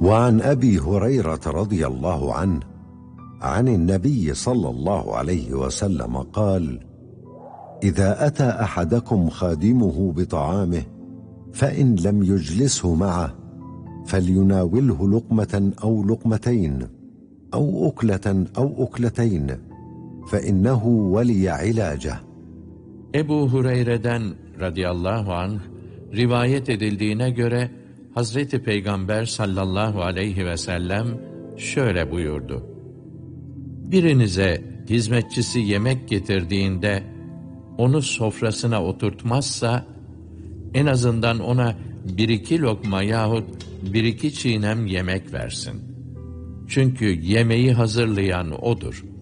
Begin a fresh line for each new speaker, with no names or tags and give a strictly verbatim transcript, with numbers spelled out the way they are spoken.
وعن أبي هريرة رضي الله عنه عن النبي صلى الله عليه وسلم قال: إذا أتى أحدكم خادمه بطعامه فإن لم يجلسه معه فليناوله لقمة أو لقمتين أو أكلة أو أكلتين فإنه ولي علاجه.
Ebu Hureyre'den radıyallahu anh rivayet edildiğine göre Hazreti Peygamber sallallahu aleyhi ve sellem şöyle buyurdu: Birinize hizmetçisi yemek getirdiğinde onu sofrasına oturtmazsa en azından ona bir iki lokma yahut bir iki çiğnem yemek versin. Çünkü yemeği hazırlayan odur.